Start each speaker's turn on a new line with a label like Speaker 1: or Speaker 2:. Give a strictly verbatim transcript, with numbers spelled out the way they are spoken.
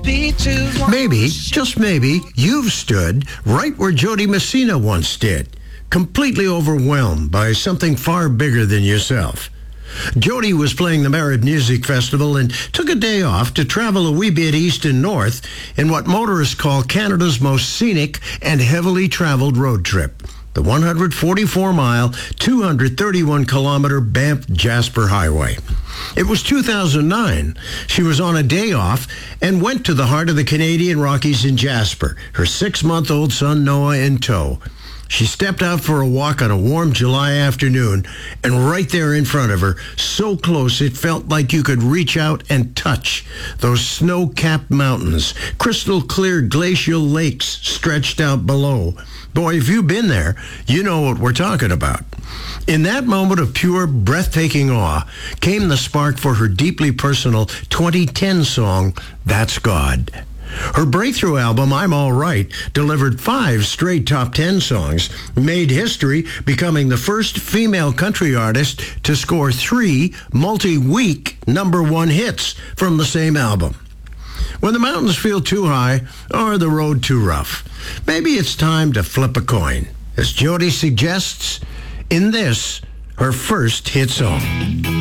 Speaker 1: Maybe, just maybe, you've stood right where Jody Messina once did, completely overwhelmed by something far bigger than yourself. Jody was playing the Merritt Music Festival and took a day off to travel a wee bit east and north in what motorists call Canada's most scenic and heavily traveled road trip, the one hundred forty-four mile, two hundred thirty-one kilometer Banff-Jasper Highway. It was two thousand nine. She was on a day off and went to the heart of the Canadian Rockies in Jasper, her six-month-old son Noah in tow. She stepped out for a walk on a warm July afternoon, and right there in front of her, so close it felt like you could reach out and touch those snow-capped mountains, crystal clear glacial lakes stretched out below. Boy, if you've been there, you know what we're talking about. In that moment of pure, breathtaking awe came the spark for her deeply personal twenty ten song, That's God. Her breakthrough album, I'm All Right, delivered five straight top ten songs, made history, becoming the first female country artist to score three multi-week number one hits from the same album. When the mountains feel too high or the road too rough, maybe it's time to flip a coin, as Jody suggests in this, her first hit song.